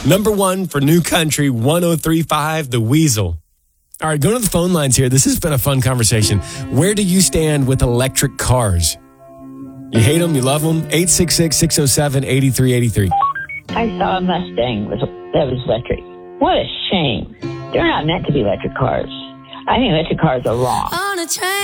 Number one for New Country 103.5, The Weasel. All right, going to the phone lines here. This has been a fun conversation. Where do you stand with electric cars? You hate them? You love them? 866-607-8383. I saw a Mustang that was electric. What a shame. They're not meant to be electric cars. I think electric cars are wrong. On a train.